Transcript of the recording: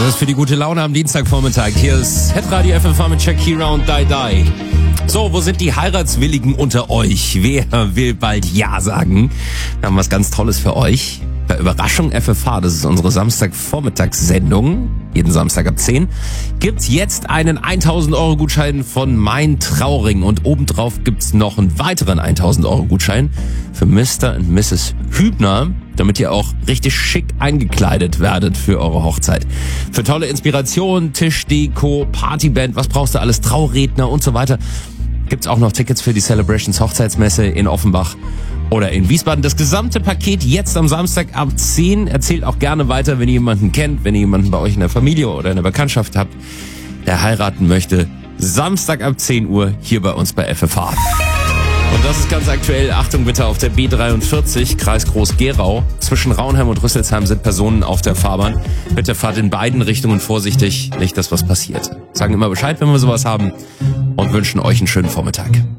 Das ist für die gute Laune am Dienstagvormittag. Hier ist Hitradio FFH mit Shakira und Die Die. So, wo sind die Heiratswilligen unter euch? Wer will bald Ja sagen? Wir haben was ganz Tolles für euch. Bei Überraschung FFH, das ist unsere Samstagvormittagssendung, jeden Samstag ab 10, gibt's jetzt einen 1.000 € Gutschein von Mein Trauring. Und obendrauf gibt's noch einen weiteren 1.000 € Gutschein für Mr. und Mrs. Hübner, damit ihr auch richtig schick eingekleidet werdet für eure Hochzeit. Für tolle Inspiration, Tischdeko, Partyband, was brauchst du alles, Trauredner und so weiter. Gibt's auch noch Tickets für die Celebrations Hochzeitsmesse in Offenbach oder in Wiesbaden. Das gesamte Paket jetzt am Samstag ab 10. Erzählt auch gerne weiter, wenn ihr jemanden kennt, wenn ihr jemanden bei euch in der Familie oder in der Bekanntschaft habt, der heiraten möchte. Samstag ab 10 Uhr hier bei uns bei FFH. Und das ist ganz aktuell. Achtung bitte, auf der B43, Kreis Groß-Gerau. Zwischen Raunheim und Rüsselsheim sind Personen auf der Fahrbahn. Bitte fahrt in beiden Richtungen vorsichtig, nicht dass was passiert. Sagen immer Bescheid, wenn wir sowas haben und wünschen euch einen schönen Vormittag.